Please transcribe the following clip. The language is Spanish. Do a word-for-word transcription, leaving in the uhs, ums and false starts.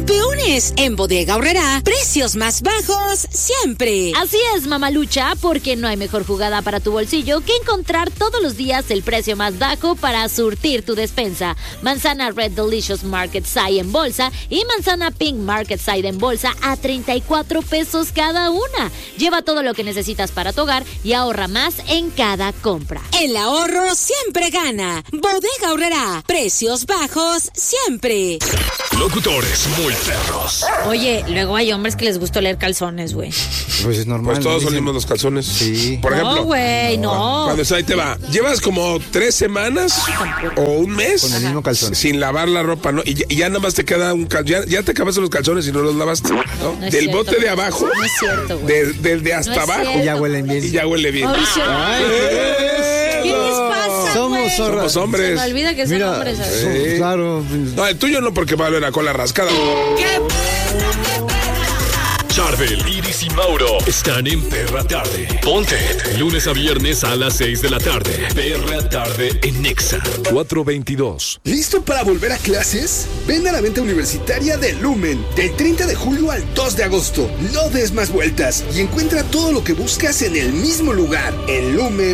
Campeones, en Bodega Aurrerá, precios más bajos siempre. Así es, mamalucha, porque no hay mejor jugada para tu bolsillo que encontrar todos los días el precio más bajo para surtir tu despensa. Manzana Red Delicious Market Side en bolsa y manzana Pink Market Side en bolsa a treinta y cuatro pesos cada una. Lleva todo lo que necesitas para tu hogar y ahorra más en cada compra. El ahorro siempre gana. Bodega Aurrerá, precios bajos siempre. Locutores muy perros. Oye, luego hay hombres que les gusta oler calzones, güey. Pues es normal. Pues todos dicen. olimos los calzones. Sí. Por ejemplo. No, güey, no. Cuando está ahí te va. Llevas como tres semanas o un mes Con el mismo calzón. sin lavar la ropa, ¿no? Y ya, y ya nada más te queda un calzón. Ya, ya te acabaste los calzones y no los lavaste, ¿no? No es Del cierto, bote de abajo. No es cierto, güey. de- Del de hasta No es abajo. cierto. Y ya huelen bien. Y ya huele bien. Ay, sí. Ay, ¿Qué les pasa, Somos güey? zorras. Somos hombres. Se me olvida que son Mira, hombres. ¿sabes? son- Sí. claro. No, el tuyo no, porque va a oler a cola rascada. Charbel, Iris y Mauro están en Perra Tarde. Ponte. Lunes a viernes a las seis de la tarde. Perra Tarde en Nexa cuatro veintidós. ¿Listo para volver a clases? Ven a la venta universitaria de Lumen del treinta de julio al dos de agosto. No des más vueltas y encuentra todo lo que buscas en el mismo lugar. En Lumen